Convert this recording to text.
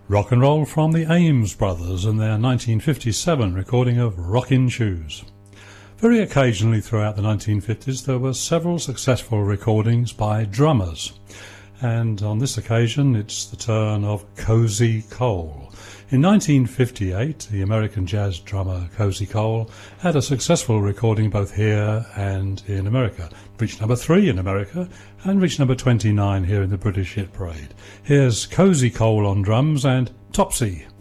Rock and roll from the Ames Brothers and their 1957 recording of Rockin' Shoes. Very occasionally throughout the 1950s there were several successful recordings by drummers, and on this occasion it's the turn of Cozy Cole. In 1958 the American jazz drummer Cozy Cole had a successful recording both here and in America. Reached number 3 in America and reached number 29 here in the British Hit Parade. Here's Cozy Cole on drums and Topsy.